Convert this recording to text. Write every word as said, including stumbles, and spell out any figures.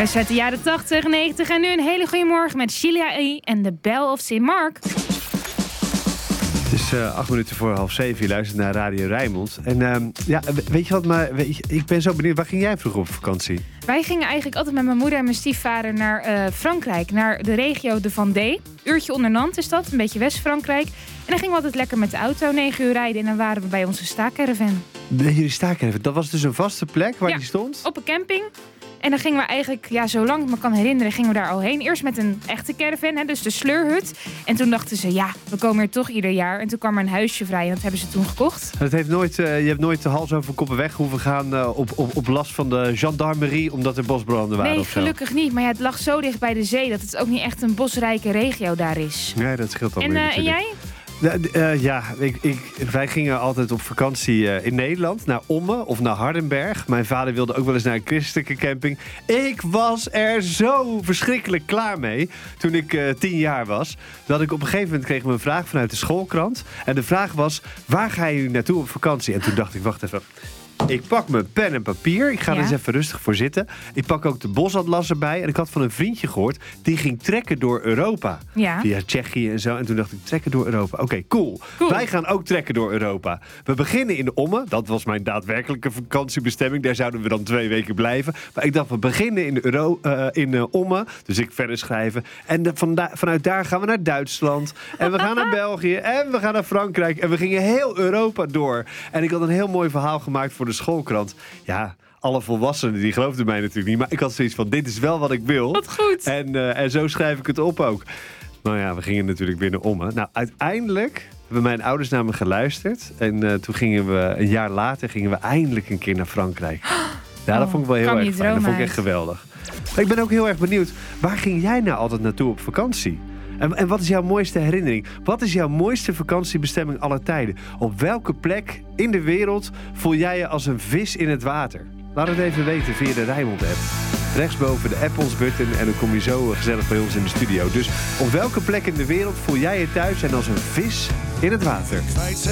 We zijn de jaren tachtig, negentig en nu een hele goede morgen met Sheila E. en de Bell of Saint Mark. Het is uh, acht minuten voor half zeven. Je luistert naar Radio Rijnmond. En uh, ja, weet je wat, maar weet je, ik ben zo benieuwd. Waar ging jij vroeger op vakantie? Wij gingen eigenlijk altijd met mijn moeder en mijn stiefvader naar uh, Frankrijk. Naar de regio de Vendée. Uurtje onder Nantes is dat, een beetje West-Frankrijk. En dan gingen we altijd lekker met de auto negen uur rijden. En dan waren we bij onze staakcaravan. Nee, jullie staakcaravan. Dat was dus een vaste plek waar ja, die stond? Op een camping. En dan gingen we eigenlijk, ja, zolang ik me kan herinneren, gingen we daar al heen. Eerst met een echte caravan, hè, dus de sleurhut. En toen dachten ze, ja, we komen hier toch ieder jaar. En toen kwam er een huisje vrij en dat hebben ze toen gekocht. Dat heeft nooit, uh, je hebt nooit de hals over koppen weg hoeven gaan uh, op, op, op last van de gendarmerie, omdat er bosbranden waren? Nee, of zo. gelukkig niet. Maar ja, het lag zo dicht bij de zee dat het ook niet echt een bosrijke regio daar is. Nee, dat scheelt dan en, weer uh, natuurlijk. En jij? Uh, uh, ja, ik, ik, wij gingen altijd op vakantie uh, in Nederland, naar Ommen of naar Hardenberg. Mijn vader wilde ook wel eens naar een christelijke camping. Ik was er zo verschrikkelijk klaar mee toen ik uh, tien jaar was. Dat ik op een gegeven moment kreeg me een vraag vanuit de schoolkrant. En de vraag was, waar ga je naartoe op vakantie? En toen dacht ik, wacht even. Ik pak mijn pen en papier. Ik ga ja. er eens even rustig voor zitten. Ik pak ook de bosatlas erbij. En ik had van een vriendje gehoord, die ging trekken door Europa. Ja. Via Tsjechië en zo. En toen dacht ik, trekken door Europa. Oké, okay, cool. cool. Wij gaan ook trekken door Europa. We beginnen in de Ommen. Dat was mijn daadwerkelijke vakantiebestemming. Daar zouden we dan twee weken blijven. Maar ik dacht, we beginnen in, de Euro, uh, in uh, Ommen. Dus ik verder schrijven. En de, van da- vanuit daar gaan we naar Duitsland. En we gaan naar België. En we gaan naar Frankrijk. En we gingen heel Europa door. En ik had een heel mooi verhaal gemaakt voor de schoolkrant. Ja, alle volwassenen die geloofden mij natuurlijk niet. Maar ik had zoiets van, dit is wel wat ik wil. Wat goed. En, uh, en zo schrijf ik het op ook. Nou ja, we gingen natuurlijk binnen Ommen. Nou, uiteindelijk hebben mijn ouders naar me geluisterd. En uh, toen gingen we, een jaar later, gingen we eindelijk een keer naar Frankrijk. Ja, dat oh, vond ik wel heel erg fijn. Dat vond ik echt uit. geweldig. Maar ik ben ook heel erg benieuwd, waar ging jij nou altijd naartoe op vakantie? En, en wat is jouw mooiste herinnering? Wat is jouw mooiste vakantiebestemming aller tijden? Op welke plek in de wereld voel jij je als een vis in het water? Laat het even weten via de Rijnmond-app. Rechtsboven de app ons button en dan kom je zo gezellig bij ons in de studio. Dus op welke plek in de wereld voel jij je thuis en als een vis in het water?